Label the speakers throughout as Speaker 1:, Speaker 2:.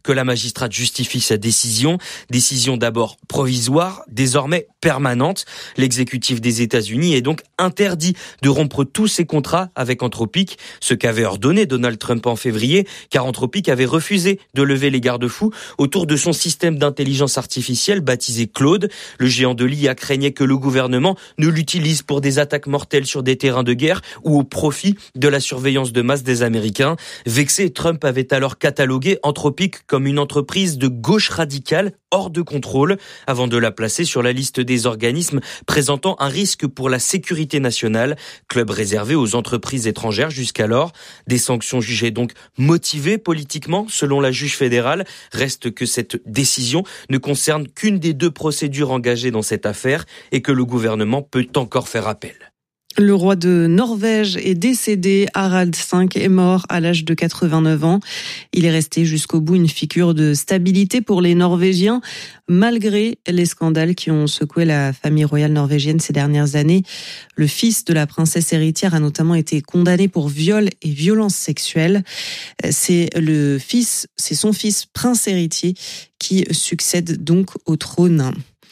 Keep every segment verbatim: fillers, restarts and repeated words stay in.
Speaker 1: que la magistrate justifie sa décision. Décision d'abord provisoire, désormais permanente. L'exécutif des États-Unis est donc interdit de rompre tous ses contrats avec Anthropic, ce qu'avait ordonné Donald Trump en février, car Anthropic avait refusé de lever les garde-fous autour de son système d'intelligence artificielle baptisé Claude. Le géant de l'I A craignait que le gouvernement ne l'utilise pour des attaques mortelles sur des terrains de guerre ou au profit de la surveillance de masse des Américains. Vexé, Trump avait alors catalogué Anthropic comme une entreprise de gauche radicale hors de contrôle, avant de la placer sur la liste des organismes présentant un risque pour la sécurité nationale, club réservé aux entreprises étrangères jusqu'alors. Des sanctions jugées donc motivées politiquement, selon la juge fédérale. Reste que cette décision ne concerne qu'une des deux procédures engagées dans cette affaire et que le gouvernement peut encore faire appel.
Speaker 2: Le roi de Norvège est décédé. Harald cinq est mort à l'âge de quatre-vingt-neuf ans. Il est resté jusqu'au bout une figure de stabilité pour les Norvégiens, malgré les scandales qui ont secoué la famille royale norvégienne ces dernières années. Le fils de la princesse héritière a notamment été condamné pour viol et violences sexuelles. C'est le fils, c'est son fils, prince héritier, qui succède donc au trône.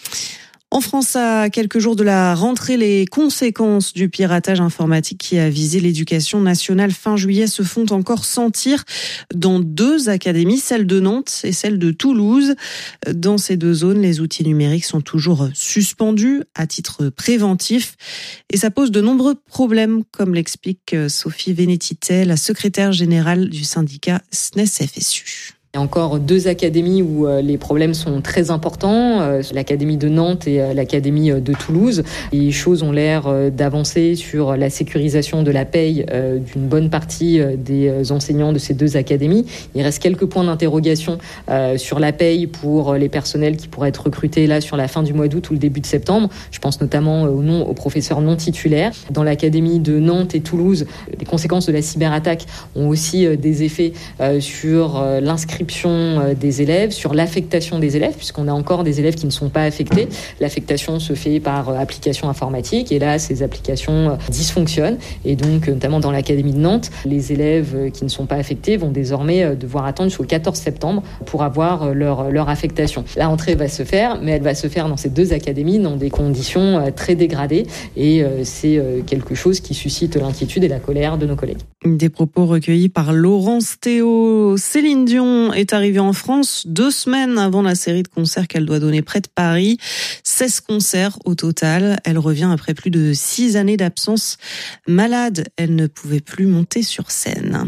Speaker 2: En France, à quelques jours de la rentrée, les conséquences du piratage informatique qui a visé l'éducation nationale fin juillet se font encore sentir dans deux académies, celle de Nantes et celle de Toulouse. Dans ces deux zones, les outils numériques sont toujours suspendus à titre préventif et ça pose de nombreux problèmes, comme l'explique Sophie Vénétité, la secrétaire générale du syndicat S N E S F S U.
Speaker 3: Il y a encore deux académies où les problèmes sont très importants, l'académie de Nantes et l'académie de Toulouse. Les choses ont l'air d'avancer sur la sécurisation de la paye d'une bonne partie des enseignants de ces deux académies. Il reste quelques points d'interrogation sur la paye pour les personnels qui pourraient être recrutés là sur la fin du mois d'août ou le début de septembre. Je pense notamment aux, non, aux professeurs non titulaires. Dans l'académie de Nantes et Toulouse, les conséquences de la cyberattaque ont aussi des effets sur l'inscription des élèves, sur l'affectation des élèves, puisqu'on a encore des élèves qui ne sont pas affectés. L'affectation se fait par application informatique et là, ces applications dysfonctionnent. Et donc, notamment dans l'académie de Nantes, les élèves qui ne sont pas affectés vont désormais devoir attendre jusqu'au quatorze septembre pour avoir leur, leur affectation. La rentrée va se faire, mais elle va se faire dans ces deux académies dans des conditions très dégradées et c'est quelque chose qui suscite l'inquiétude et la colère de nos collègues.
Speaker 2: Des propos recueillis par Laurence Théo. Céline Dion est arrivée en France deux semaines avant la série de concerts qu'elle doit donner près de Paris. seize concerts au total. Elle revient après plus de six années d'absence. Malade, elle ne pouvait plus monter sur scène.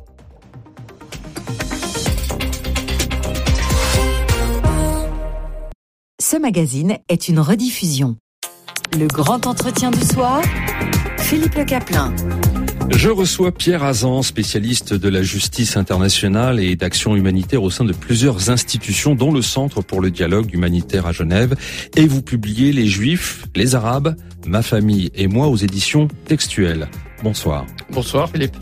Speaker 4: Ce magazine est une rediffusion. Le grand entretien du soir, Philippe Le Caplin.
Speaker 5: Je reçois Pierre Azan, spécialiste de la justice internationale et d'action humanitaire au sein de plusieurs institutions, dont le Centre pour le dialogue humanitaire à Genève. Et vous publiez Les Juifs, les Arabes, ma famille et moi aux éditions Textuelles. Bonsoir.
Speaker 6: Bonsoir Philippe.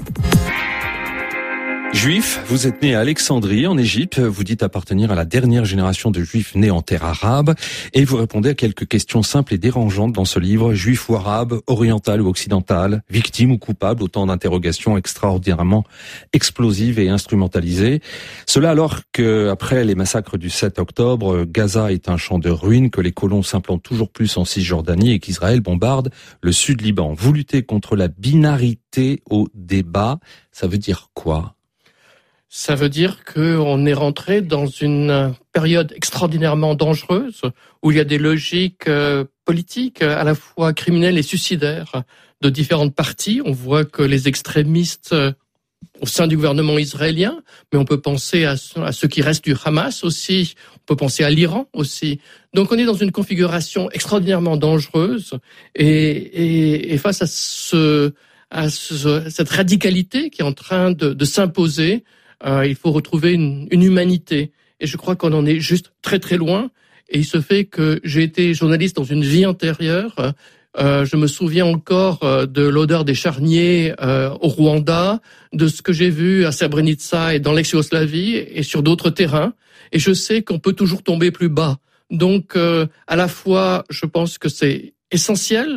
Speaker 5: Juif, vous êtes né à Alexandrie, en Égypte. Vous dites appartenir à la dernière génération de juifs nés en terre arabe. Et vous répondez à quelques questions simples et dérangeantes dans ce livre. Juif ou arabe, oriental ou occidental, victime ou coupable, autant d'interrogations extraordinairement explosives et instrumentalisées. Cela alors que, après les massacres du sept octobre, Gaza est un champ de ruines, que les colons s'implantent toujours plus en Cisjordanie et qu'Israël bombarde le sud Liban. Vous luttez contre la binarité au débat. Ça veut dire quoi ?
Speaker 6: Ça veut dire qu'on est rentré dans une période extraordinairement dangereuse où il y a des logiques politiques à la fois criminelles et suicidaires de différentes parties. On voit que les extrémistes au sein du gouvernement israélien, mais on peut penser à ceux qui restent du Hamas aussi, on peut penser à l'Iran aussi. Donc on est dans une configuration extraordinairement dangereuse et, et, et face à, ce, à ce, cette radicalité qui est en train de, de s'imposer, Euh, il faut retrouver une, une humanité. Et je crois qu'on en est juste très très loin. Et il se fait que j'ai été journaliste dans une vie antérieure. Euh, je me souviens encore euh, de l'odeur des charniers euh, au Rwanda, de ce que j'ai vu à Srebrenica et dans l'ex-Yougoslavie et sur d'autres terrains. Et je sais qu'on peut toujours tomber plus bas. Donc, euh, à la fois, je pense que c'est essentiel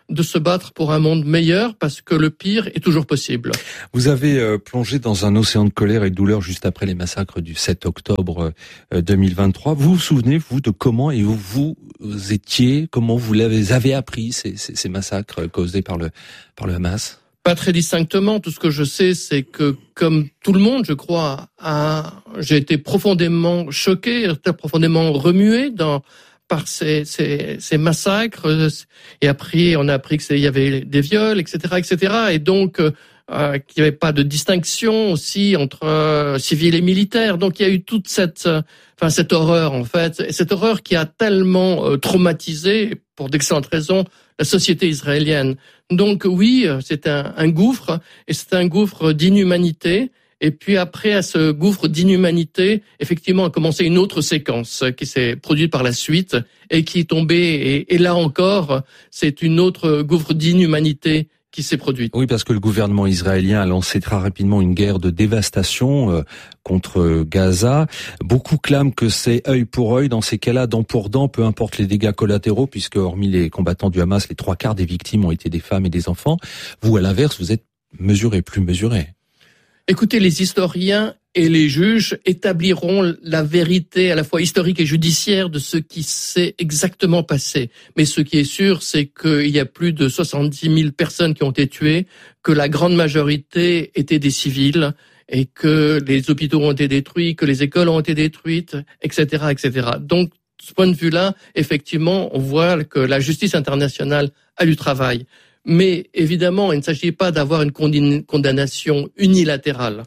Speaker 6: de se battre pour un monde meilleur, parce que le pire est toujours possible.
Speaker 5: Vous avez euh, plongé dans un océan de colère et de douleur juste après les massacres du sept octobre euh, deux mille vingt-trois. Vous vous souvenez, vous, de comment et où vous étiez, comment vous l'avez avez appris ces, ces, ces massacres causés par le par le Hamas?
Speaker 6: Pas très distinctement. Tout ce que je sais, c'est que, comme tout le monde, je crois, a, j'ai été profondément choqué, profondément remué dans, par ces, ces, ces massacres. Et après, on a appris que c'est, il y avait des viols, et cetera, et cetera. Et donc, euh, qu'il n'y avait pas de distinction aussi entre euh, civils et militaires. Donc, il y a eu toute cette, euh, enfin, cette horreur, en fait. Et cette horreur qui a tellement euh, traumatisé, pour d'excellentes raisons, la société israélienne. Donc oui, c'est un, un gouffre, et c'est un gouffre d'inhumanité. Et puis après, à ce gouffre d'inhumanité, effectivement, a commencé une autre séquence qui s'est produite par la suite et qui est tombée. Et, et là encore, c'est une autre gouffre d'inhumanité qui s'est produite.
Speaker 5: Oui, parce que le gouvernement israélien a lancé très rapidement une guerre de dévastation euh, contre Gaza. Beaucoup clament que c'est œil pour œil. Dans ces cas-là, dent pour dent, peu importe les dégâts collatéraux, puisque hormis les combattants du Hamas, les trois quarts des victimes ont été des femmes et des enfants. Vous, à l'inverse, vous êtes mesuré, plus mesuré.
Speaker 6: Écoutez, les historiens et les juges établiront la vérité à la fois historique et judiciaire de ce qui s'est exactement passé. Mais ce qui est sûr, c'est qu'il y a plus de soixante-dix mille personnes qui ont été tuées, que la grande majorité étaient des civils, et que les hôpitaux ont été détruits, que les écoles ont été détruites, et cetera, et cetera. Donc, de ce point de vue-là, effectivement, on voit que la justice internationale a du travail. Mais évidemment, il ne s'agit pas d'avoir une condamnation unilatérale.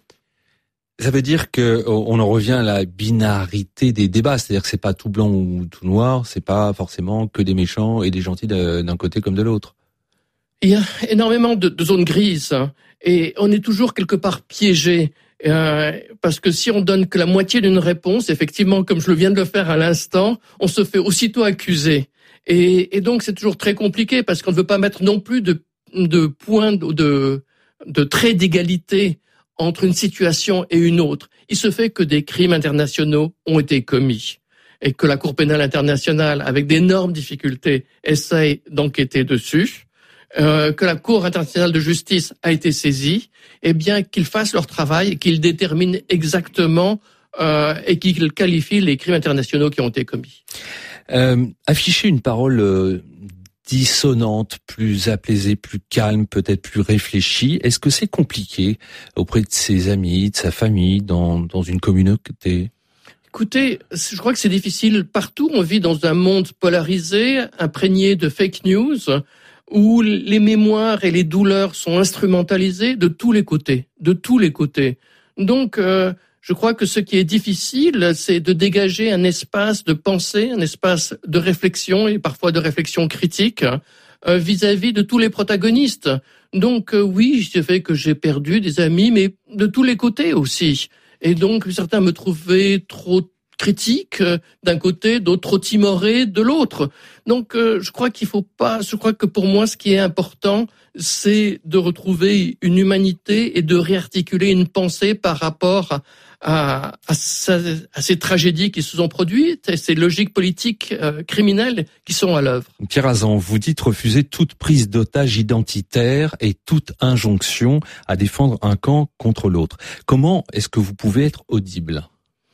Speaker 5: Ça veut dire que on en revient à la binarité des débats, c'est-à-dire que c'est pas tout blanc ou tout noir, c'est pas forcément que des méchants et des gentils d'un côté comme de l'autre.
Speaker 6: Il y a énormément de, de zones grises, hein, et on est toujours quelque part piégé. Euh, parce que si on donne que la moitié d'une réponse, effectivement, comme je le viens de le faire à l'instant, on se fait aussitôt accuser. Et, et donc c'est toujours très compliqué parce qu'on ne veut pas mettre non plus de, de points de, de traits d'égalité entre une situation et une autre. Il se fait que des crimes internationaux ont été commis et que la Cour pénale internationale, avec d'énormes difficultés, essaye d'enquêter dessus, euh, que la Cour internationale de justice a été saisie, eh bien qu'ils fassent leur travail et qu'ils déterminent exactement euh, et qu'ils qualifient les crimes internationaux qui ont été commis.
Speaker 5: Euh, afficher une parole euh, dissonante, plus apaisée, plus calme, peut-être plus réfléchie, est-ce que c'est compliqué auprès de ses amis, de sa famille, dans, dans une communauté ?
Speaker 6: Écoutez, je crois que c'est difficile partout. On vit dans un monde polarisé, imprégné de fake news, où les mémoires et les douleurs sont instrumentalisées de tous les côtés, de tous les côtés. Donc, euh, je crois que ce qui est difficile, c'est de dégager un espace de pensée, un espace de réflexion et parfois de réflexion critique euh, vis-à-vis de tous les protagonistes. Donc euh, oui, c'est fait que j'ai perdu des amis, mais de tous les côtés aussi. Et donc certains me trouvaient trop critiques euh, d'un côté, d'autres trop timorés de l'autre. Donc euh, je crois qu'il faut pas. Je crois que pour moi, ce qui est important, c'est de retrouver une humanité et de réarticuler une pensée par rapport à À, à, à ces tragédies qui se sont produites et ces logiques politiques euh, criminelles qui sont à l'œuvre.
Speaker 5: Pierre Azan, vous dites refuser toute prise d'otage identitaire et toute injonction à défendre un camp contre l'autre. Comment est-ce que vous pouvez être audible ?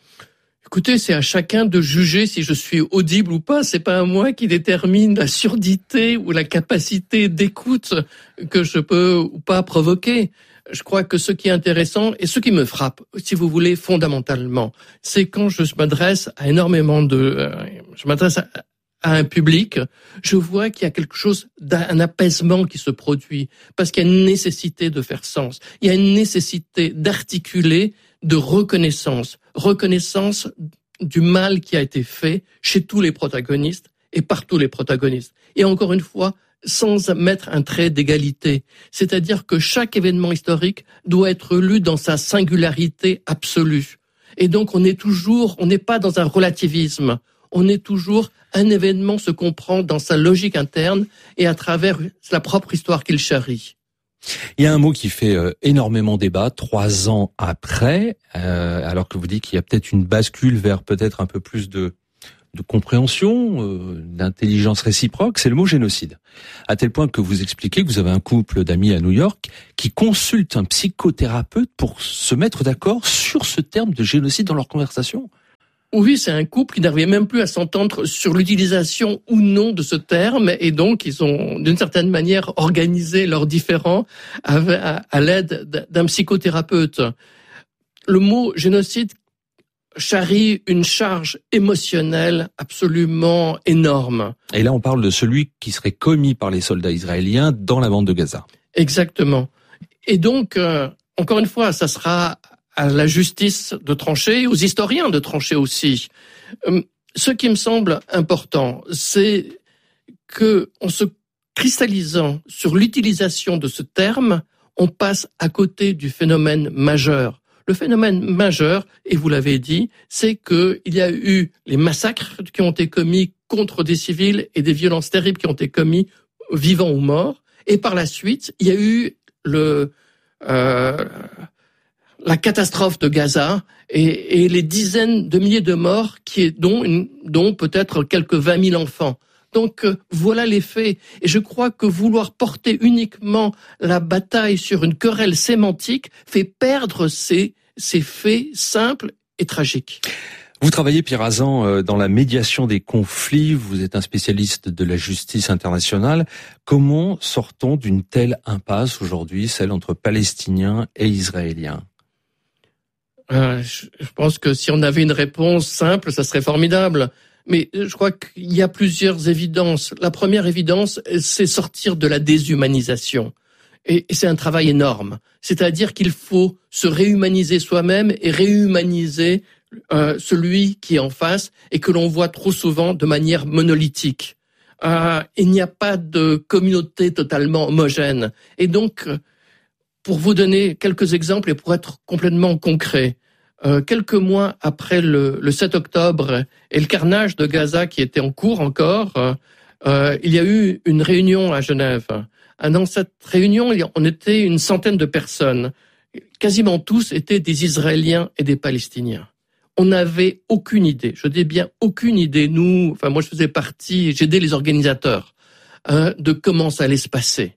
Speaker 6: Écoutez, c'est à chacun de juger si je suis audible ou pas. C'est pas à moi qui détermine la surdité ou la capacité d'écoute que je peux ou pas provoquer. Je crois que ce qui est intéressant et ce qui me frappe, si vous voulez, fondamentalement, c'est quand je m'adresse à énormément de, euh, je m'adresse à, à un public, je vois qu'il y a quelque chose d'un apaisement qui se produit parce qu'il y a une nécessité de faire sens. Il y a une nécessité d'articuler de reconnaissance, reconnaissance du mal qui a été fait chez tous les protagonistes et par tous les protagonistes. Et encore une fois, sans mettre un trait d'égalité. C'est-à-dire que chaque événement historique doit être lu dans sa singularité absolue. Et donc on est toujours, on n'est pas dans un relativisme. On est toujours, un événement se comprend dans sa logique interne et à travers la propre histoire qu'il charrie.
Speaker 5: Il y a un mot qui fait euh, énormément débat, trois ans après, euh, alors que vous dites qu'il y a peut-être une bascule vers peut-être un peu plus de de compréhension, euh, d'intelligence réciproque, c'est le mot génocide. À tel point que vous expliquez que vous avez un couple d'amis à New York qui consulte un psychothérapeute pour se mettre d'accord sur ce terme de génocide dans leur conversation.
Speaker 6: Oui, c'est un couple qui n'arrivait même plus à s'entendre sur l'utilisation ou non de ce terme, et donc ils ont d'une certaine manière organisé leurs différends à, à, à l'aide d'un psychothérapeute. Le mot génocide charrie une charge émotionnelle absolument énorme.
Speaker 5: Et là, on parle de celui qui serait commis par les soldats israéliens dans la bande de Gaza.
Speaker 6: Exactement. Et donc, euh, encore une fois, ça sera à la justice de trancher, aux historiens de trancher aussi. Euh, ce qui me semble important, c'est que, en se cristallisant sur l'utilisation de ce terme, on passe à côté du phénomène majeur. Le phénomène majeur, et vous l'avez dit, c'est qu'il y a eu les massacres qui ont été commis contre des civils et des violences terribles qui ont été commis, vivants ou morts. Et par la suite, il y a eu le euh, la catastrophe de Gaza et, et les dizaines de milliers de morts, qui est dont, une, dont peut-être quelques vingt mille enfants. Donc euh, voilà les faits. Et je crois que vouloir porter uniquement la bataille sur une querelle sémantique fait perdre ces, ces faits simples et tragiques.
Speaker 5: Vous travaillez, Pierre Azan, dans la médiation des conflits. Vous êtes un spécialiste de la justice internationale. Comment sort-on d'une telle impasse aujourd'hui, celle entre Palestiniens et Israéliens ?
Speaker 6: Euh, je pense que si on avait une réponse simple, ça serait formidable. Mais je crois qu'il y a plusieurs évidences. La première évidence, c'est sortir de la déshumanisation. Et c'est un travail énorme. C'est-à-dire qu'il faut se réhumaniser soi-même et réhumaniser euh, celui qui est en face et que l'on voit trop souvent de manière monolithique. Euh, il n'y a pas de communauté totalement homogène. Et donc, pour vous donner quelques exemples et pour être complètement concret, euh, quelques mois après le, le sept octobre et le carnage de Gaza qui était en cours encore, euh, il y a eu une réunion à Genève. Dans cette réunion, on était une centaine de personnes. Quasiment tous étaient des Israéliens et des Palestiniens. On n'avait aucune idée, je dis bien aucune idée, nous, enfin moi je faisais partie, j'aidais les organisateurs, hein, de comment ça allait se passer.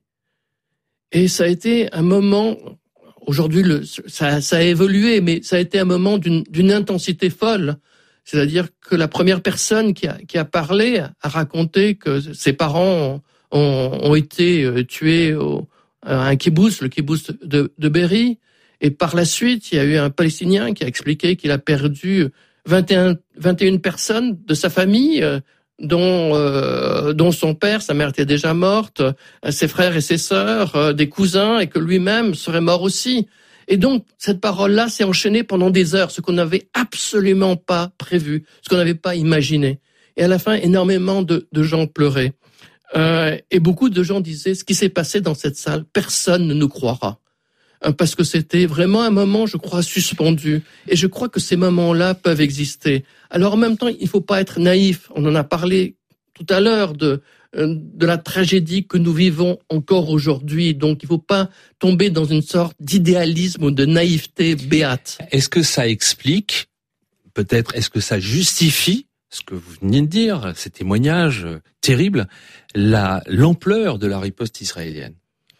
Speaker 6: Et ça a été un moment, aujourd'hui le, ça, ça a évolué, mais ça a été un moment d'une, d'une intensité folle. C'est-à-dire que la première personne qui a, qui a parlé a raconté que ses parents ont, ont, ont été tués au, à un kibboutz, le kibboutz de, de Be'eri. Et par la suite, il y a eu un Palestinien qui a expliqué qu'il a perdu vingt et un, vingt et une personnes de sa famille, dont, euh, dont son père, sa mère était déjà morte, ses frères et ses sœurs, euh, des cousins, et que lui-même serait mort aussi. Et donc, cette parole-là s'est enchaînée pendant des heures, ce qu'on n'avait absolument pas prévu, ce qu'on n'avait pas imaginé. Et à la fin, énormément de, de gens pleuraient. Euh, et beaucoup de gens disaient, ce qui s'est passé dans cette salle, personne ne nous croira. Parce que c'était vraiment un moment, je crois, suspendu. Et je crois que ces moments-là peuvent exister. Alors en même temps, il ne faut pas être naïf. On en a parlé tout à l'heure de, de la tragédie que nous vivons encore aujourd'hui. Donc il ne faut pas tomber dans une sorte d'idéalisme ou de naïveté béate.
Speaker 5: Est-ce que ça explique, peut-être, est-ce que ça justifie ce que vous venez de dire, ces témoignages terribles, la, l'ampleur de la riposte israélienne ?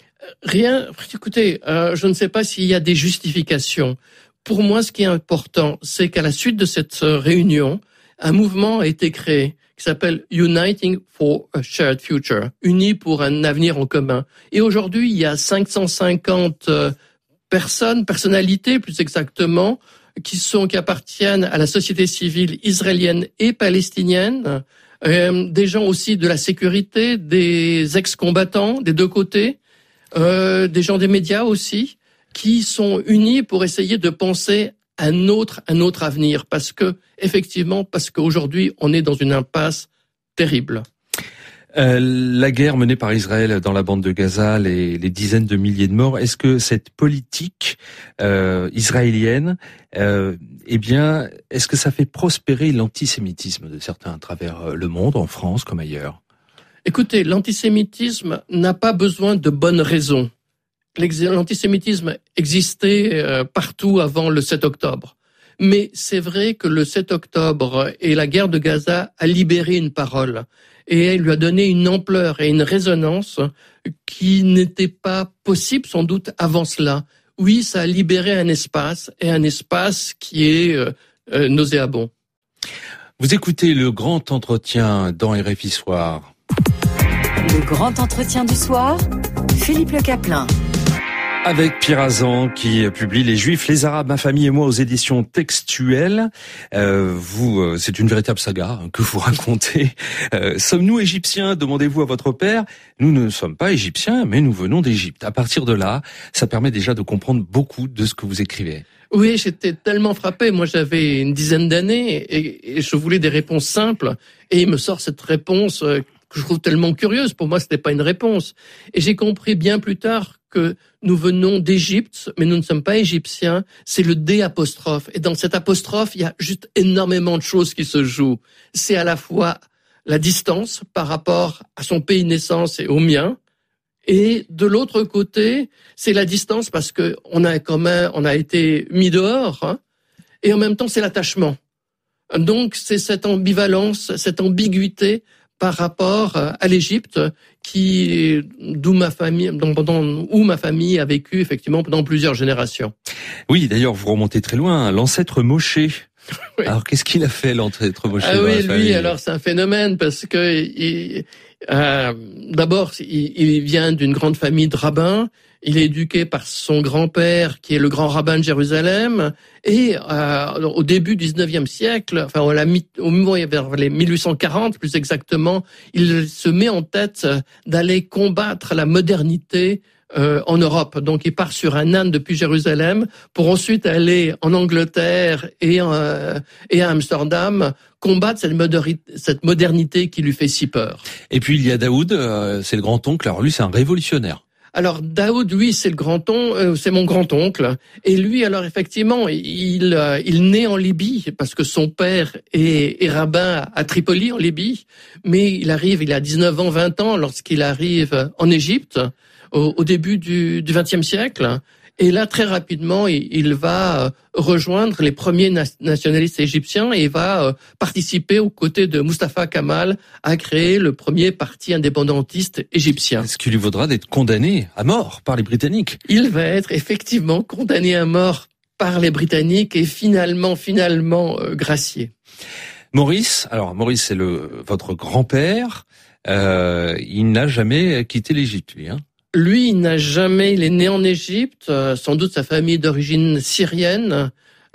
Speaker 6: Rien. Écoutez, euh, je ne sais pas s'il y a des justifications. Pour moi, ce qui est important, c'est qu'à la suite de cette réunion, un mouvement a été créé qui s'appelle Uniting for a Shared Future, Unis pour un avenir en commun. Et aujourd'hui, il y a cinq cent cinquante personnes, personnalités plus exactement, qui sont qui appartiennent à la société civile israélienne et palestinienne, euh, des gens aussi de la sécurité, des ex-combattants des deux côtés. Euh, des gens des médias aussi, qui sont unis pour essayer de penser un autre, un autre avenir. Parce que, effectivement, parce qu'aujourd'hui, on est dans une impasse terrible.
Speaker 5: Euh, la guerre menée par Israël dans la bande de Gaza, les, les dizaines de milliers de morts, est-ce que cette politique euh, israélienne, euh, eh bien, est-ce que ça fait prospérer l'antisémitisme de certains à travers le monde, en France comme ailleurs ?
Speaker 6: Écoutez, l'antisémitisme n'a pas besoin de bonnes raisons. L'antisémitisme existait partout avant le sept octobre. Mais c'est vrai que le sept octobre et la guerre de Gaza a libéré une parole et elle lui a donné une ampleur et une résonance qui n'était pas possible sans doute avant cela. Oui, ça a libéré un espace et un espace qui est euh, euh, nauséabond.
Speaker 5: Vous écoutez le grand entretien dans R F I Soir.
Speaker 4: Le grand entretien du soir, Philippe Le Caplin.
Speaker 5: Avec Pierre Azan qui publie Les Juifs, les Arabes, ma famille et moi aux éditions Textuelles. Euh, vous, euh, c'est une véritable saga hein, que vous racontez. Euh, sommes-nous égyptiens ? Demandez-vous à votre père. Nous ne sommes pas égyptiens, mais nous venons d'Égypte. À partir de là, ça permet déjà de comprendre beaucoup de ce que vous écrivez.
Speaker 6: Oui, j'étais tellement frappé. Moi, j'avais une dizaine d'années et, et je voulais des réponses simples. Et il me sort cette réponse euh, que je trouve tellement curieuse. Pour moi, c'était pas une réponse. Et j'ai compris bien plus tard que nous venons d'Égypte, mais nous ne sommes pas égyptiens. C'est le D apostrophe. Et dans cette apostrophe, il y a juste énormément de choses qui se jouent. C'est à la fois la distance par rapport à son pays de naissance et au mien. Et de l'autre côté, c'est la distance parce que on a quand même, on a été mis dehors. Hein, et en même temps, c'est l'attachement. Donc, c'est cette ambivalence, cette ambiguïté par rapport à l'Égypte, qui, d'où ma famille, pendant, où ma famille a vécu effectivement pendant plusieurs générations.
Speaker 5: Oui, d'ailleurs, vous remontez très loin, l'ancêtre Mosché.
Speaker 6: Oui.
Speaker 5: Alors, qu'est-ce qu'il a fait, l'ancêtre Mosché?
Speaker 6: Ah oui, lui, alors c'est un phénomène parce que il, euh, d'abord, il, il vient d'une grande famille de rabbins. Il est éduqué par son grand-père, qui est le grand rabbin de Jérusalem. Et euh, au début du dix-neuvième siècle, enfin au moment vers les mille huit cent quarante plus exactement, il se met en tête d'aller combattre la modernité euh, en Europe. Donc il part sur un âne depuis Jérusalem pour ensuite aller en Angleterre et, euh, et à Amsterdam combattre cette modernité, cette modernité qui lui fait si peur.
Speaker 5: Et puis il y a Daoud, euh, c'est le grand-oncle. Alors lui, c'est un révolutionnaire.
Speaker 6: Alors Daoud, lui, c'est le grand-oncle, euh, c'est mon grand-oncle. Et lui, alors effectivement, il euh, il naît en Libye parce que son père est, est rabbin à Tripoli en Libye, mais il arrive, il a dix-neuf ans, vingt ans lorsqu'il arrive en Égypte au, au début du du vingtième siècle. Et là, très rapidement, il va rejoindre les premiers nationalistes égyptiens et va participer aux côtés de Mustafa Kemal à créer le premier parti indépendantiste égyptien.
Speaker 5: Ce qui lui vaudra d'être condamné à mort par les Britanniques.
Speaker 6: Il va être effectivement condamné à mort par les Britanniques et finalement, finalement euh, gracié.
Speaker 5: Maurice, alors Maurice, c'est le votre grand-père. Euh, il n'a jamais quitté l'Égypte, lui, hein.
Speaker 6: Lui, il n'a jamais, il est né en Égypte, euh, sans doute sa famille est d'origine syrienne,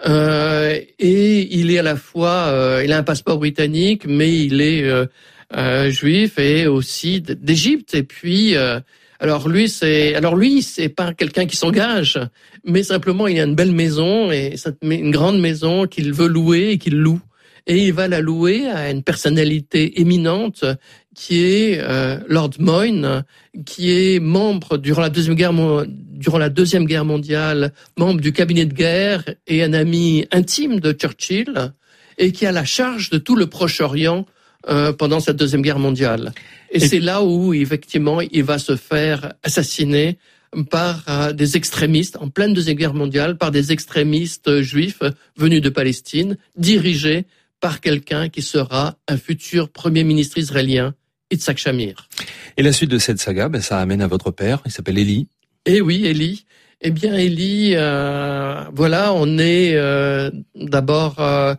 Speaker 6: euh, et il est à la fois, euh, il a un passeport britannique, mais il est euh, euh, juif et aussi d'Égypte. Et puis, euh, alors lui, c'est, alors lui, c'est pas quelqu'un qui s'engage, mais simplement il a une belle maison et une grande maison qu'il veut louer et qu'il loue. Et il va la louer à une personnalité éminente qui est euh, Lord Moyne, qui est membre durant la deuxième guerre durant la deuxième guerre mondiale, membre du cabinet de guerre et un ami intime de Churchill, et qui a la charge de tout le Proche-Orient euh, pendant cette deuxième guerre mondiale. Et, et c'est là où effectivement il va se faire assassiner par euh, des extrémistes en pleine deuxième guerre mondiale, par des extrémistes juifs venus de Palestine, dirigés par quelqu'un qui sera un futur premier ministre israélien, Yitzhak Shamir.
Speaker 5: Et la suite de cette saga, ben, ça amène à votre père, il s'appelle Élie.
Speaker 6: Eh oui, Élie. Eh bien, Élie, euh, voilà, on est euh, d'abord, euh,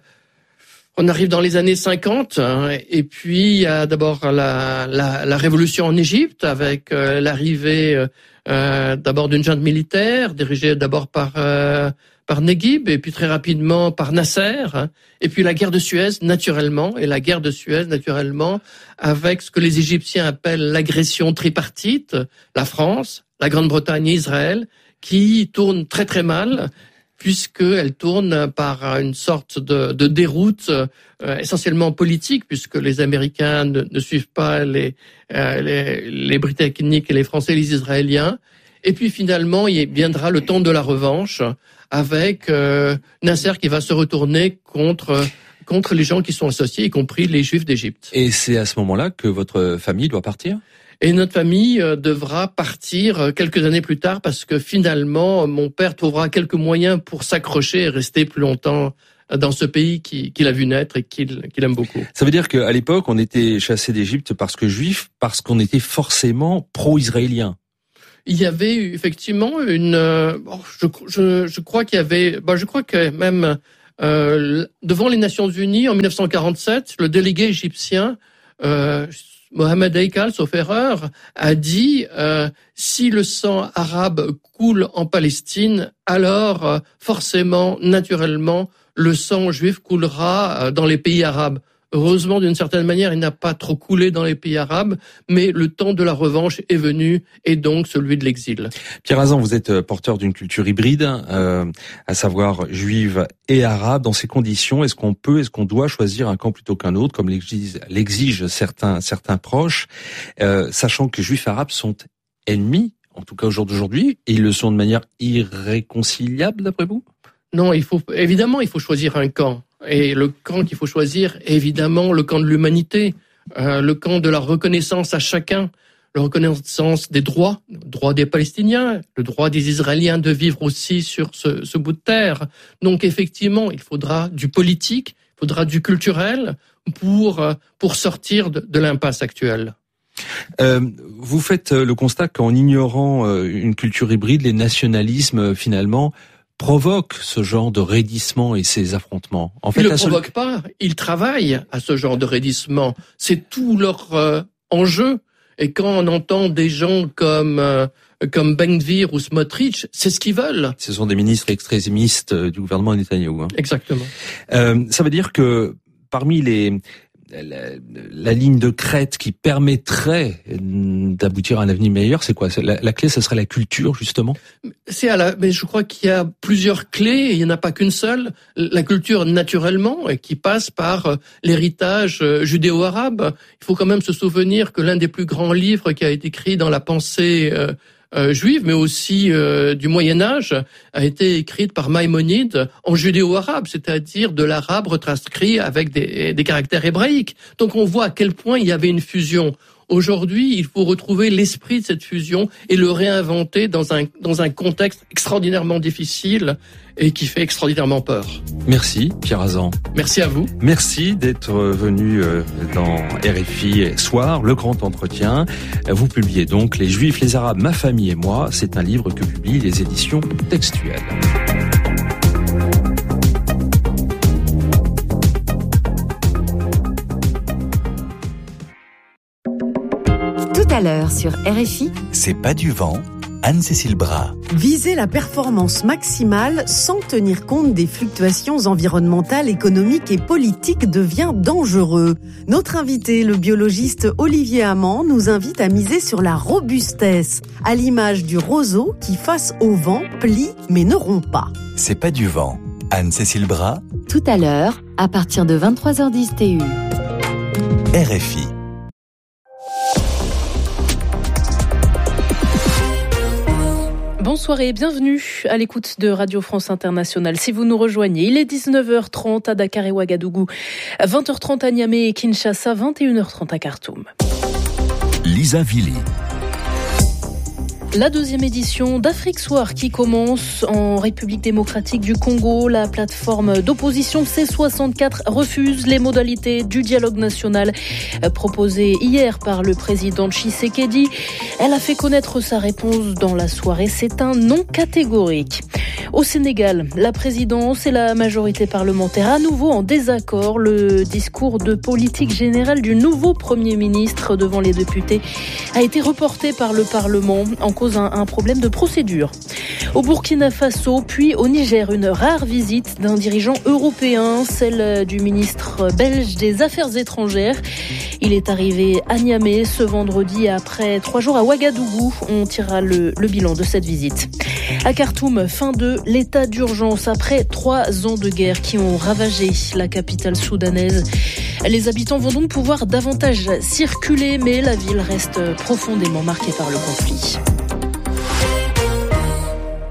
Speaker 6: on arrive dans les années cinquante, hein, et puis il y a d'abord la, la, la révolution en Égypte avec euh, l'arrivée euh, d'abord d'une junte militaire dirigée d'abord par euh, par Neguib, et puis très rapidement par Nasser, et puis la guerre de Suez, naturellement, et la guerre de Suez, naturellement, avec ce que les Égyptiens appellent l'agression tripartite, la France, la Grande-Bretagne et Israël, qui tourne très très mal, puisqu'elle tourne par une sorte de, de déroute euh, essentiellement politique, puisque les Américains ne, ne suivent pas les, euh, les, les Britanniques et les Français et les Israéliens. Et puis finalement, il viendra le temps de la revanche, avec euh, Nasser qui va se retourner contre contre les gens qui sont associés, y compris les Juifs d'Égypte.
Speaker 5: Et c'est à ce moment-là que votre famille doit partir ?
Speaker 6: Et notre famille euh, devra partir quelques années plus tard parce que finalement, mon père trouvera quelques moyens pour s'accrocher et rester plus longtemps dans ce pays qui, qu'il a vu naître et qu'il, qu'il aime beaucoup.
Speaker 5: Ça veut dire qu'à l'époque, on était chassé d'Égypte parce que juif, parce qu'on était forcément pro-israélien.
Speaker 6: Il y avait effectivement une. Euh, je, je, je crois qu'il y avait. Bah, je crois que même euh, devant les Nations Unies en dix-neuf cent quarante-sept, le délégué égyptien euh, Mohamed Haikal, sauf erreur, a dit euh, si le sang arabe coule en Palestine, alors euh, forcément, naturellement, le sang juif coulera euh, dans les pays arabes. Heureusement, d'une certaine manière, il n'a pas trop coulé dans les pays arabes, mais le temps de la revanche est venu, et donc celui de l'exil.
Speaker 5: Pierre Azan, vous êtes porteur d'une culture hybride, euh, à savoir juive et arabe. Dans ces conditions, est-ce qu'on peut, est-ce qu'on doit choisir un camp plutôt qu'un autre, comme l'exigent, l'exigent certains, certains proches, euh, sachant que juifs et arabes sont ennemis, en tout cas au jour d'aujourd'hui, et ils le sont de manière irréconciliable, d'après vous ?
Speaker 6: Non, il faut évidemment, il faut choisir un camp. Et le camp qu'il faut choisir, évidemment, le camp de l'humanité, euh, le camp de la reconnaissance à chacun, la reconnaissance des droits, le droit des Palestiniens, le droit des Israéliens de vivre aussi sur ce, ce bout de terre. Donc effectivement, il faudra du politique, il faudra du culturel pour pour sortir de, de l'impasse actuelle.
Speaker 5: Euh, vous faites le constat qu'en ignorant une culture hybride, les nationalismes finalement provoque ce genre de raidissement et ces affrontements. En fait,
Speaker 6: ils ne le
Speaker 5: seul...
Speaker 6: provoquent pas, ils travaillent à ce genre de raidissement. C'est tout leur euh, enjeu. Et quand on entend des gens comme euh, comme Ben Gvir ou Smotrich, c'est ce qu'ils veulent.
Speaker 5: Ce sont des ministres extrémistes du gouvernement Netanyahou. Hein.
Speaker 6: Exactement.
Speaker 5: Euh, ça veut dire que parmi les La, la ligne de crête qui permettrait d'aboutir à un avenir meilleur, c'est quoi ? La, la clé, ce serait la culture, justement ?
Speaker 6: C'est à la, mais je crois qu'il y a plusieurs clés, et il n'y en a pas qu'une seule. La culture, naturellement, qui passe par l'héritage judéo-arabe. Il faut quand même se souvenir que l'un des plus grands livres qui a été écrit dans la pensée euh, Euh, juive, mais aussi euh, du Moyen-Âge, a été écrite par Maïmonide en judéo-arabe, c'est-à-dire de l'arabe retranscrit avec des, des caractères hébraïques. Donc on voit à quel point il y avait une fusion. Aujourd'hui, il faut retrouver l'esprit de cette fusion et le réinventer dans un, dans un contexte extraordinairement difficile et qui fait extraordinairement peur.
Speaker 5: Merci Pierre Azan.
Speaker 6: Merci à vous.
Speaker 5: Merci d'être venu dans R F I Soir, le grand entretien. Vous publiez donc Les Juifs, les Arabes, ma famille et moi. C'est un livre que publient les éditions Textuelles.
Speaker 4: Tout à l'heure sur R F I.
Speaker 7: C'est pas du vent. Anne-Cécile Bras.
Speaker 8: Viser la performance maximale sans tenir compte des fluctuations environnementales, économiques et politiques devient dangereux. Notre invité, le biologiste Olivier Amand, nous invite à miser sur la robustesse, à l'image du roseau qui, face au vent, plie mais ne rompt pas.
Speaker 7: C'est pas du vent. Anne-Cécile Bras.
Speaker 4: Tout à l'heure, à partir de vingt-trois heures dix T U.
Speaker 7: R F I.
Speaker 9: Bonsoir et bienvenue à l'écoute de Radio France Internationale. Si vous nous rejoignez, il est dix-neuf heures trente à Dakar et Ouagadougou, vingt heures trente à Niamey et Kinshasa, vingt et une heures trente à Khartoum.
Speaker 7: Lisa Villy.
Speaker 9: La deuxième édition d'Afrique Soir qui commence en République démocratique du Congo. La plateforme d'opposition C soixante-quatre refuse les modalités du dialogue national proposé hier par le président Tshisekedi. Elle a fait connaître sa réponse dans la soirée. C'est un non catégorique. Au Sénégal, la présidence et la majorité parlementaire à nouveau en désaccord. Le discours de politique générale du nouveau Premier ministre devant les députés a été reporté par le Parlement en cause un, un problème de procédure. Au Burkina Faso, puis au Niger, une rare visite d'un dirigeant européen, celle du ministre belge des Affaires étrangères. Il est arrivé à Niamey ce vendredi après trois jours à Ouagadougou. On tirera le, le bilan de cette visite. À Khartoum, fin de l'état d'urgence après trois ans de guerre qui ont ravagé la capitale soudanaise. Les habitants vont donc pouvoir davantage circuler, mais la ville reste profondément marquée par le conflit.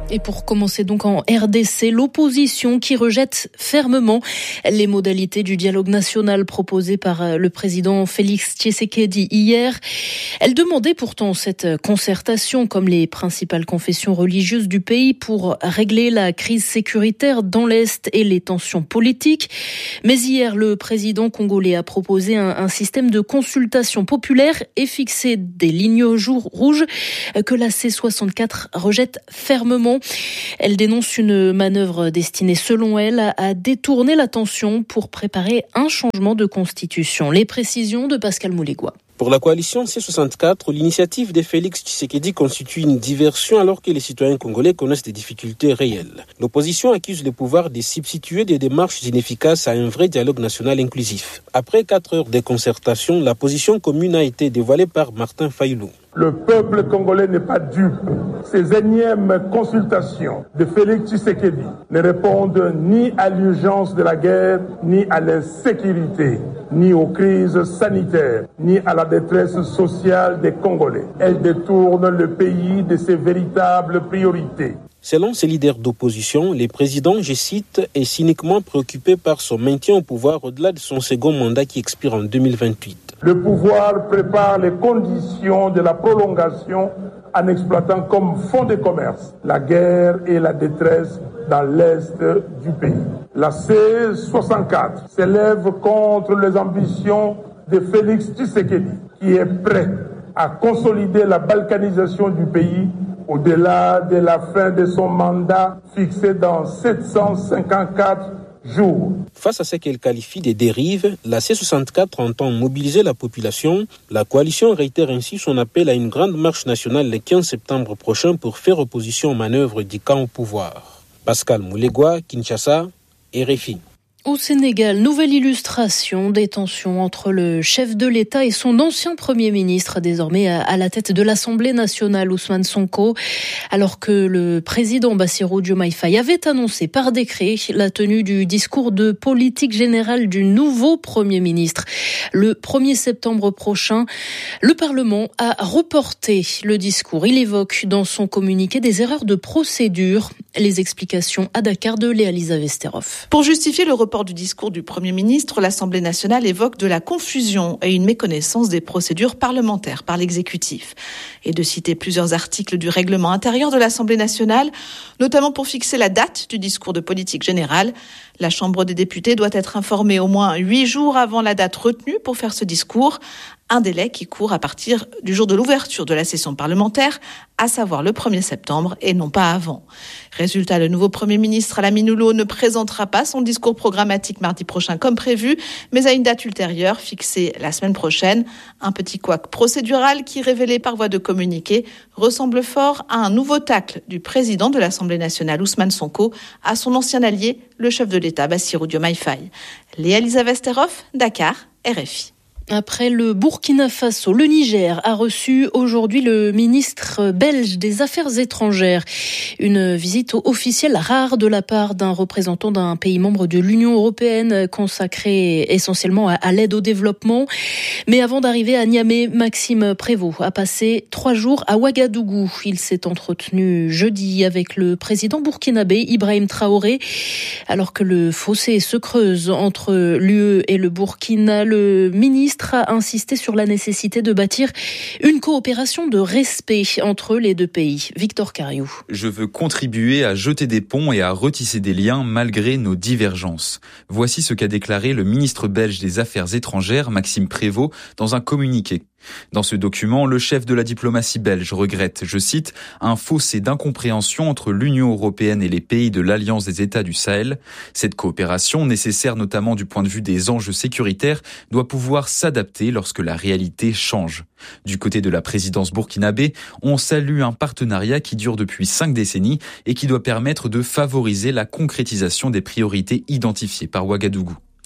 Speaker 9: Et pour commencer donc en R D C, l'opposition qui rejette fermement les modalités du dialogue national proposé par le président Félix Tshisekedi hier. Elle demandait pourtant cette concertation, comme les principales confessions religieuses du pays, pour régler la crise sécuritaire dans l'Est et les tensions politiques. Mais hier, le président congolais a proposé un, un système de consultation populaire et fixé des lignes rouges que la C soixante-quatre rejette fermement. Elle dénonce une manœuvre destinée, selon elle, à détourner l'attention pour préparer un changement de constitution. Les précisions de Pascal Moulégois.
Speaker 10: Pour la coalition C soixante-quatre, l'initiative de Félix Tshisekedi constitue une diversion alors que les citoyens congolais connaissent des difficultés réelles. L'opposition accuse le pouvoir de substituer des démarches inefficaces à un vrai dialogue national inclusif. Après quatre heures de concertation, la position commune a été dévoilée par Martin Fayulu.
Speaker 11: Le peuple congolais n'est pas dupe. Ces énièmes consultations de Félix Tshisekedi ne répondent ni à l'urgence de la guerre, ni à l'insécurité, ni aux crises sanitaires, ni à la détresse sociale des Congolais. Elles détournent le pays de ses véritables priorités.
Speaker 10: Selon ces leaders d'opposition, le président, je cite, est cyniquement préoccupé par son maintien au pouvoir au-delà de son second mandat qui expire en deux mille vingt-huit.
Speaker 11: Le pouvoir prépare les conditions de la prolongation en exploitant comme fonds de commerce la guerre et la détresse dans l'est du pays. La C soixante-quatre s'élève contre les ambitions de Félix Tshisekedi, qui est prêt à consolider la balkanisation du pays au-delà de la fin de son mandat fixé dans sept cent cinquante-quatre jours.
Speaker 10: Face à ce qu'elle qualifie de dérives, la C soixante-quatre entend mobiliser la population. La coalition réitère ainsi son appel à une grande marche nationale le quinze septembre prochain pour faire opposition aux manœuvres du camp au pouvoir. Pascal Moulégois, Kinshasa, R F I.
Speaker 9: Au Sénégal, nouvelle illustration des tensions entre le chef de l'État et son ancien Premier ministre, désormais à la tête de l'Assemblée nationale, Ousmane Sonko, alors que le président Bassirou Diomaye Faye avait annoncé par décret la tenue du discours de politique générale du nouveau Premier ministre. Le premier septembre prochain, le Parlement a reporté le discours. Il évoque dans son communiqué des erreurs de procédure. Les explications à Dakar de Léa-Lisa Vesterov.
Speaker 12: Pour justifier le report du discours du Premier ministre, l'Assemblée nationale évoque de la confusion et une méconnaissance des procédures parlementaires par l'exécutif. Et de citer plusieurs articles du règlement intérieur de l'Assemblée nationale, notamment pour fixer la date du discours de politique générale. La Chambre des députés doit être informée au moins huit jours avant la date retenue pour faire ce discours. Un délai qui court à partir du jour de l'ouverture de la session parlementaire, à savoir le premier septembre et non pas avant. Résultat, le nouveau Premier ministre Lamine Oulo ne présentera pas son discours programmatique mardi prochain comme prévu, mais à une date ultérieure fixée la semaine prochaine. Un petit couac procédural qui, révélé par voie de communiqué, ressemble fort à un nouveau tacle du président de l'Assemblée nationale Ousmane Sonko à son ancien allié, le chef de l'État Bassirou Diomaye Faye. Léa-Lisa Vesterov, Dakar, R F I.
Speaker 9: Après le Burkina Faso, le Niger a reçu aujourd'hui le ministre belge des Affaires étrangères. Une visite officielle rare de la part d'un représentant d'un pays membre de l'Union européenne consacré essentiellement à l'aide au développement. Mais avant d'arriver à Niamey, Maxime Prévost a passé trois jours à Ouagadougou. Il s'est entretenu jeudi avec le président burkinabé Ibrahim Traoré. Alors que le fossé se creuse entre l'U E et le Burkina, le ministre a insisté sur la nécessité de bâtir une coopération de respect entre les deux pays. Victor Cariou.
Speaker 13: Je veux contribuer à jeter des ponts et à retisser des liens malgré nos divergences. Voici ce qu'a déclaré le ministre belge des Affaires étrangères, Maxime Prévost, dans un communiqué. Dans ce document, le chef de la diplomatie belge regrette, je cite, un fossé d'incompréhension entre l'Union européenne et les pays de l'Alliance des États du Sahel. Cette coopération, nécessaire notamment du point de vue des enjeux sécuritaires, doit pouvoir s'adapter lorsque la réalité change. Du côté de la présidence burkinabé, on salue un partenariat qui dure depuis cinq décennies et qui doit permettre de favoriser la concrétisation des priorités identifiées par Ouagadougou.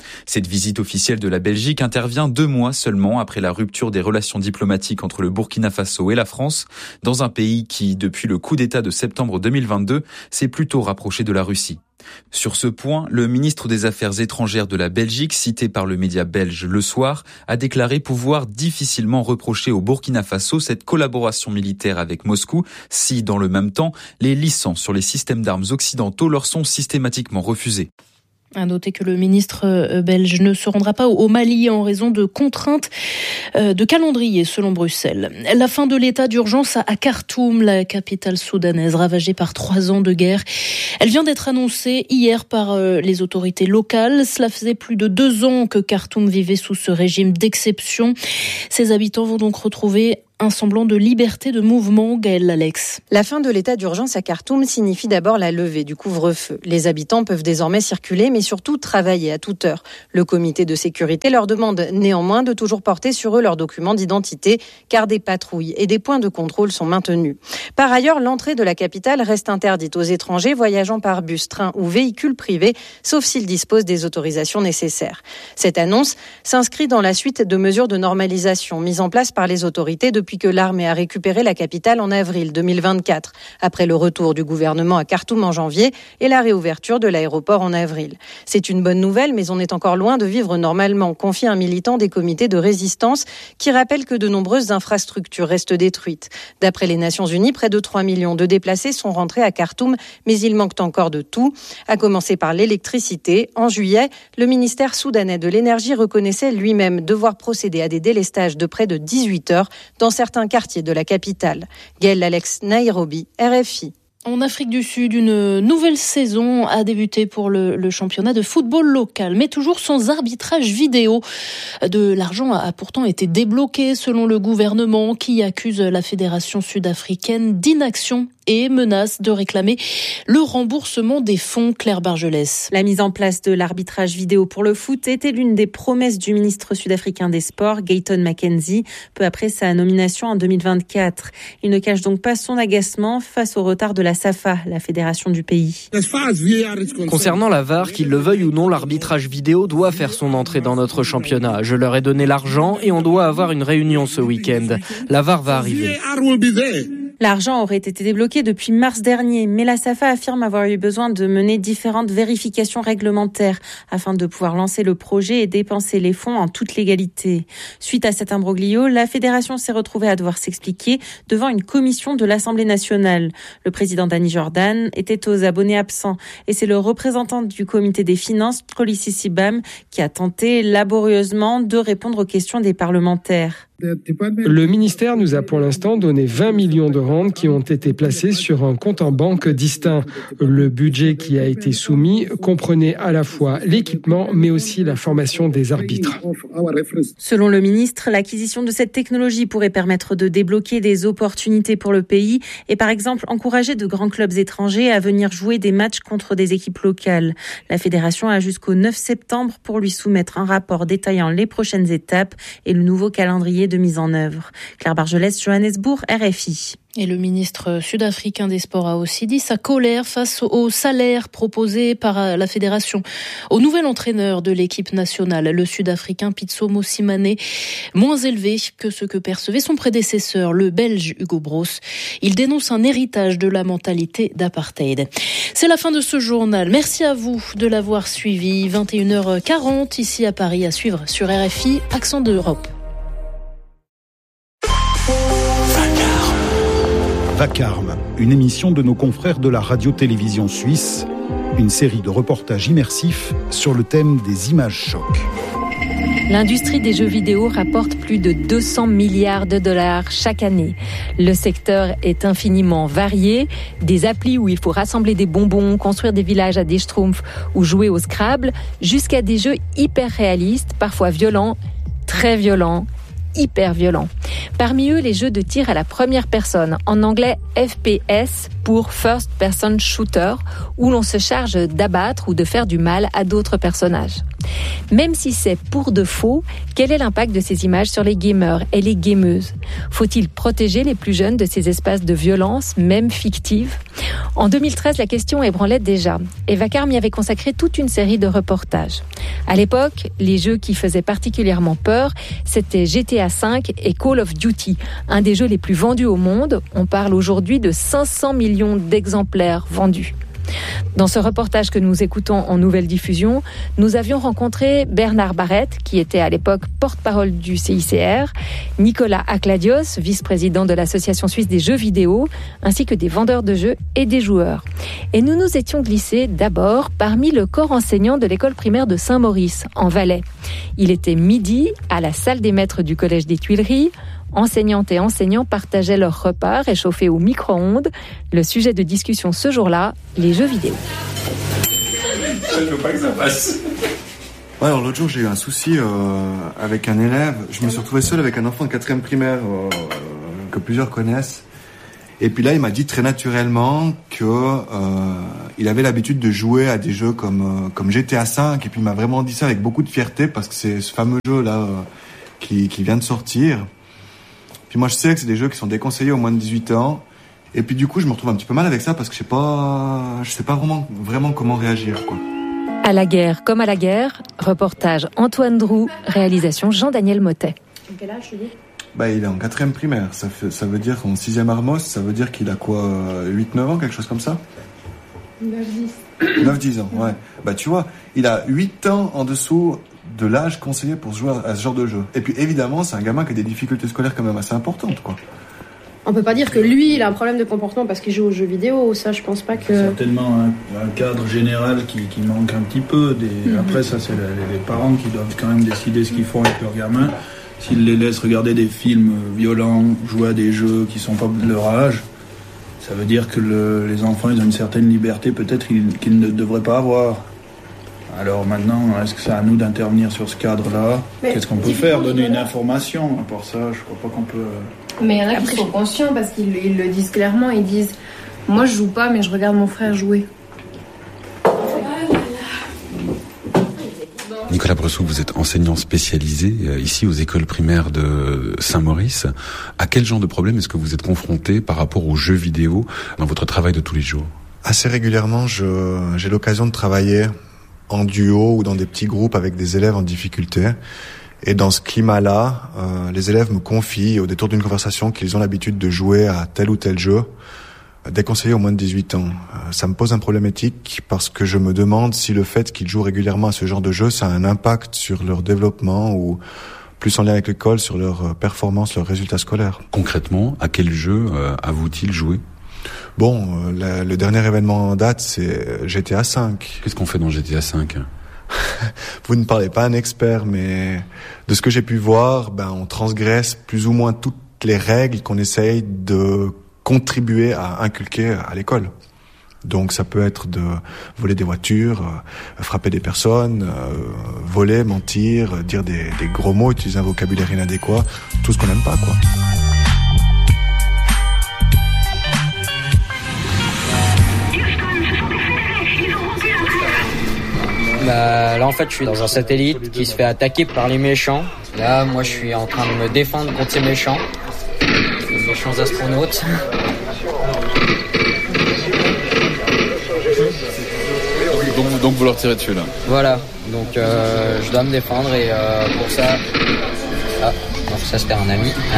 Speaker 13: Cette visite officielle de la Belgique intervient deux mois seulement après la rupture des relations diplomatiques entre le Burkina Faso et la France, dans un pays qui, depuis le coup d'État de septembre deux mille vingt-deux, s'est plutôt rapproché de la Russie. Sur ce point, le ministre des Affaires étrangères de la Belgique, cité par le média belge Le Soir, a déclaré pouvoir difficilement reprocher au Burkina Faso cette collaboration militaire avec Moscou si, dans le même temps, les licences sur les systèmes d'armes occidentaux leur sont systématiquement refusées.
Speaker 9: À noter que le ministre belge ne se rendra pas au Mali en raison de contraintes de calendrier selon Bruxelles. La fin de l'état d'urgence à Khartoum, la capitale soudanaise ravagée par trois ans de guerre. Elle vient d'être annoncée hier par les autorités locales. Cela faisait plus de deux ans que Khartoum vivait sous ce régime d'exception. Ses habitants vont donc retrouver un semblant de liberté de mouvement, Gaëlle Alex.
Speaker 14: La fin de l'état d'urgence à Khartoum signifie d'abord la levée du couvre-feu. Les habitants peuvent désormais circuler, mais surtout travailler à toute heure. Le comité de sécurité leur demande néanmoins de toujours porter sur eux leurs documents d'identité, car des patrouilles et des points de contrôle sont maintenus. Par ailleurs, l'entrée de la capitale reste interdite aux étrangers voyageant par bus, train ou véhicule privé, sauf s'ils disposent des autorisations nécessaires. Cette annonce s'inscrit dans la suite de mesures de normalisation mises en place par les autorités depuis que l'armée a récupéré la capitale en avril deux mille vingt-quatre, après le retour du gouvernement à Khartoum en janvier et la réouverture de l'aéroport en avril. C'est une bonne nouvelle, mais on est encore loin de vivre normalement, confie un militant des comités de résistance qui rappelle que de nombreuses infrastructures restent détruites. D'après les Nations Unies, près de trois millions de déplacés sont rentrés à Khartoum, mais il manque encore de tout, à commencer par l'électricité. En juillet, le ministère soudanais de l'énergie reconnaissait lui-même devoir procéder à des délestages de près de dix-huit heures dans certains quartiers de la capitale. Gaëlle Alex, Nairobi, R F I.
Speaker 9: En Afrique du Sud, une nouvelle saison a débuté pour le, le championnat de football local, mais toujours sans arbitrage vidéo. De l'argent a pourtant été débloqué selon le gouvernement qui accuse la fédération sud-africaine d'inaction et menace de réclamer le remboursement des fonds. Claire Bargelès.
Speaker 15: La mise en place de l'arbitrage vidéo pour le foot était l'une des promesses du ministre sud-africain des Sports, Gayton Mackenzie, peu après sa nomination en deux mille vingt-quatre. Il ne cache donc pas son agacement face au retard de la SAFA, la fédération du pays.
Speaker 16: Concernant la V A R, qu'il le veuille ou non, l'arbitrage vidéo doit faire son entrée dans notre championnat. Je leur ai donné l'argent et on doit avoir une réunion ce week-end. La V A R va arriver.
Speaker 15: L'argent aurait été débloqué depuis mars dernier, mais la SAFA affirme avoir eu besoin de mener différentes vérifications réglementaires afin de pouvoir lancer le projet et dépenser les fonds en toute légalité. Suite à cet imbroglio, la fédération s'est retrouvée à devoir s'expliquer devant une commission de l'Assemblée nationale. Le président Danny Jordan était aux abonnés absents et c'est le représentant du comité des finances, Kolisi Sibam, qui a tenté laborieusement de répondre aux questions des parlementaires.
Speaker 17: Le ministère nous a pour l'instant donné vingt millions de rentes qui ont été placés sur un compte en banque distinct. Le budget qui a été soumis comprenait à la fois l'équipement mais aussi la formation des arbitres.
Speaker 15: Selon le ministre, l'acquisition de cette technologie pourrait permettre de débloquer des opportunités pour le pays et par exemple encourager de grands clubs étrangers à venir jouer des matchs contre des équipes locales. La fédération a jusqu'au neuf septembre pour lui soumettre un rapport détaillant les prochaines étapes et le nouveau calendrier de mise en œuvre. Claire Bargelès, Johannesburg, R F I.
Speaker 9: Et le ministre sud-africain des Sports a aussi dit sa colère face au salaire proposé par la fédération au nouvel entraîneur de l'équipe nationale, le sud-africain Pitso Mosimane, moins élevé que ce que percevait son prédécesseur, le belge Hugo Broos. Il dénonce un héritage de la mentalité d'apartheid. C'est la fin de ce journal. Merci à vous de l'avoir suivi. vingt et une heures quarante ici à Paris, à suivre sur R F I, Accent d'Europe.
Speaker 18: Vacarme, une émission de nos confrères de la radio-télévision suisse, une série de reportages immersifs sur le thème des images chocs.
Speaker 19: L'industrie des jeux vidéo rapporte plus de deux cents milliards de dollars chaque année. Le secteur est infiniment varié, des applis où il faut rassembler des bonbons, construire des villages à des schtroumpfs ou jouer au Scrabble, jusqu'à des jeux hyper réalistes, parfois violents, très violents, hyper violents. Parmi eux, les jeux de tir à la première personne, en anglais F P S, pour First Person Shooter, où l'on se charge d'abattre ou de faire du mal à d'autres personnages. Même si c'est pour de faux, quel est l'impact de ces images sur les gamers et les gameuses ? Faut-il protéger les plus jeunes de ces espaces de violence, même fictives ? En deux mille treize, la question ébranlait déjà. Et Vacarme y avait consacré toute une série de reportages. À l'époque, les jeux qui faisaient particulièrement peur, c'était G T A cinq et Call of Duty, un des jeux les plus vendus au monde. On parle aujourd'hui de cinq cents millions d'exemplaires vendus. Dans ce reportage que nous écoutons en nouvelle diffusion, nous avions rencontré Bernard Barrette, qui était à l'époque porte-parole du C I C R, Nicolas Akladios, vice-président de l'Association suisse des jeux vidéo, ainsi que des vendeurs de jeux et des joueurs. Et nous nous étions glissés d'abord parmi le corps enseignant de l'école primaire de Saint-Maurice, en Valais. Il était midi à la salle des maîtres du collège des Tuileries. Enseignantes et enseignants partageaient leurs repas réchauffés au micro-ondes. Le sujet de discussion ce jour-là, les jeux vidéo.
Speaker 20: Je veux pas que ça passe. Ouais, alors l'autre jour j'ai eu un souci euh, avec un élève. Je me suis retrouvé seul avec un enfant de quatrième primaire euh, que plusieurs connaissent. Et puis là il m'a dit très naturellement que euh, il avait l'habitude de jouer à des jeux comme, euh, comme G T A cinq. Et puis il m'a vraiment dit ça avec beaucoup de fierté parce que c'est ce fameux jeu là euh, qui, qui vient de sortir. Puis moi je sais que c'est des jeux qui sont déconseillés aux moins de dix-huit ans. Et puis du coup je me retrouve un petit peu mal avec ça parce que je sais pas, je sais pas vraiment, vraiment comment réagir, quoi.
Speaker 19: À la guerre comme à la guerre, reportage Antoine Drou, réalisation Jean-Daniel Mottet.
Speaker 20: Quel âge, tu dis ? Bah il est en quatrième primaire, ça, fait, ça veut dire qu'en sixième Armos, ça veut dire qu'il a quoi, huit neuf ans, quelque chose comme ça ?
Speaker 21: neuf dix.
Speaker 20: neuf dix ans, ouais. Bah tu vois, il a huit ans en dessous de l'âge conseillé pour jouer à ce genre de jeu. Et puis évidemment, c'est un gamin qui a des difficultés scolaires quand même assez importantes, quoi.
Speaker 21: On peut pas dire que lui, il a un problème de comportement parce qu'il joue aux jeux vidéo. Ça, je pense pas que...
Speaker 22: C'est certainement un, un cadre général qui, qui manque un petit peu. Des... Mm-hmm. Après, ça, c'est les, les parents qui doivent quand même décider ce qu'ils font avec leurs gamins. S'ils les laissent regarder des films violents, jouer à des jeux qui sont pas de leur âge, ça veut dire que le, les enfants, ils ont une certaine liberté peut-être qu'ils, qu'ils ne devraient pas avoir. Alors maintenant, est-ce que c'est à nous d'intervenir sur ce cadre-là ? Mais qu'est-ce qu'on peut faire ? Donner une information. À part ça, je crois pas qu'on peut...
Speaker 21: Mais il y en a qui sont conscients parce qu'ils ils le disent clairement. Ils disent « Moi, je joue pas, mais je regarde mon frère jouer. »
Speaker 23: Nicolas Bressou, vous êtes enseignant spécialisé euh, ici aux écoles primaires de Saint-Maurice. À quel genre de problème est-ce que vous êtes confronté par rapport aux jeux vidéo dans votre travail de tous les jours ?
Speaker 20: Assez régulièrement, je, j'ai l'occasion de travailler en duo ou dans des petits groupes avec des élèves en difficulté. Et dans ce climat-là, euh, les élèves me confient au détour d'une conversation qu'ils ont l'habitude de jouer à tel ou tel jeu, déconseillé aux moins de dix-huit ans. Euh, ça me pose un problème éthique parce que je me demande si le fait qu'ils jouent régulièrement à ce genre de jeu, ça a un impact sur leur développement ou plus en lien avec l'école, sur leur performance, leurs résultats scolaires.
Speaker 23: Concrètement, à quel jeu euh, avouent-ils joué ?
Speaker 20: Bon, euh, la, le dernier événement en date, c'est G T A cinq.
Speaker 23: Qu'est-ce qu'on fait dans G T A cinq ?
Speaker 20: Vous ne parlez pas à un expert, mais de ce que j'ai pu voir, ben on transgresse plus ou moins toutes les règles qu'on essaye de contribuer à inculquer à l'école. Donc ça peut être de voler des voitures, euh, frapper des personnes, euh, voler, mentir, dire des, des gros mots, utiliser un vocabulaire inadéquat, tout ce qu'on n'aime pas, quoi.
Speaker 24: Bah, là en fait je suis dans un satellite qui se fait attaquer par les méchants. Là moi je suis en train de me défendre contre ces méchants. Les méchants astronautes.
Speaker 13: Donc, donc vous leur tirez dessus là.
Speaker 24: Voilà, donc euh, je dois me défendre et euh, pour ça... Ah, non, ça c'était un ami. Hein.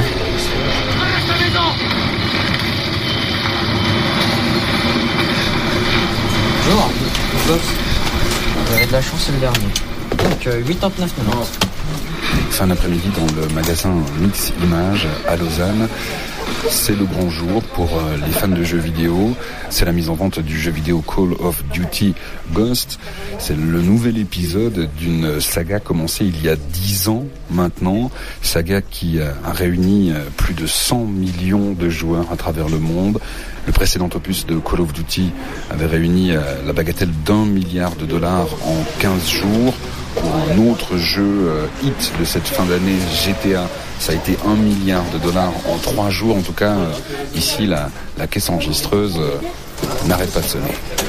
Speaker 24: Bonjour, boss. Vous avez de la chance, c'est le dernier. Donc, euh, quatre-vingt-dix-neuf maintenant.
Speaker 23: Fin d'après-midi dans le magasin Mix Images à Lausanne. C'est le grand jour pour euh, les fans de jeux vidéo. C'est la mise en vente du jeu vidéo Call of Duty Ghost. C'est le nouvel épisode d'une saga commencée il y a dix ans maintenant. Saga qui euh, a réuni euh, plus de cent millions de joueurs à travers le monde. Le précédent opus de Call of Duty avait réuni euh, la bagatelle d'un milliard de dollars en quinze jours. pour un autre jeu euh, hit de cette fin d'année, G T A. Ça a été un milliard de dollars en trois jours. En tout cas, euh, ici, la, la caisse enregistreuse euh, n'arrête pas de sonner.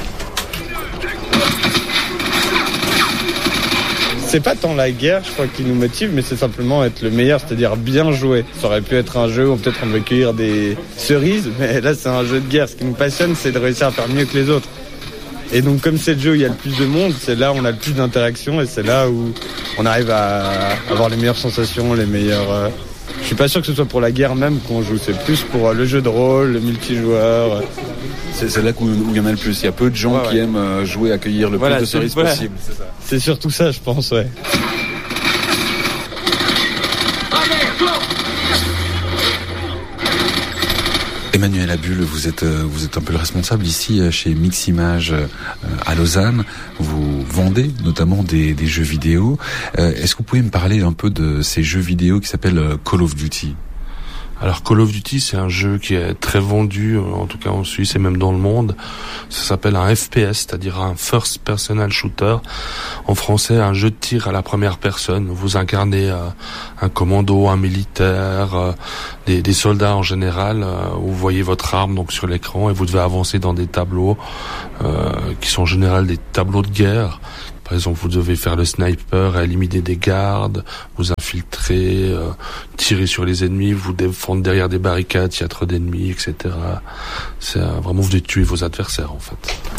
Speaker 1: C'est pas tant la guerre, je crois, qui nous motive, mais c'est simplement être le meilleur, c'est-à-dire bien jouer. Ça aurait pu être un jeu où peut-être on veut cueillir des cerises, mais là c'est un jeu de guerre. Ce qui nous passionne, c'est de réussir à faire mieux que les autres. Et donc comme c'est le jeu où il y a le plus de monde, c'est là où on a le plus d'interaction et c'est là où on arrive à avoir les meilleures sensations, les meilleurs... Euh... Je suis pas sûr que ce soit pour la guerre même qu'on joue, c'est plus pour le jeu de rôle, le multijoueur...
Speaker 23: C'est, c'est là où il y en a le plus. Il y a peu de gens ouais, qui ouais. aiment jouer à cueillir le voilà, plus de cerises voilà. possible.
Speaker 1: C'est, ça. c'est surtout ça, je pense, ouais.
Speaker 23: Emmanuel Abulle, vous êtes vous êtes un peu le responsable ici chez Mix Images à Lausanne. Vous vendez notamment des, des jeux vidéo. Est-ce que vous pouvez me parler un peu de ces jeux vidéo qui s'appellent Call of Duty ?
Speaker 2: Alors Call of Duty, c'est un jeu qui est très vendu, en tout cas en Suisse et même dans le monde. Ça s'appelle un F P S, c'est-à-dire un First Personal Shooter. En français, un jeu de tir à la première personne. Vous incarnez euh, un commando, un militaire, euh, des, des soldats en général. Euh, vous voyez votre arme donc sur l'écran et vous devez avancer dans des tableaux euh, qui sont en général des tableaux de guerre. Par exemple, vous devez faire le sniper, éliminer des gardes, vous infiltrer, euh, tirer sur les ennemis, vous défendre derrière des barricades, il y a trop d'ennemis, et cetera. C'est euh, vraiment vous devez tuer vos adversaires en fait.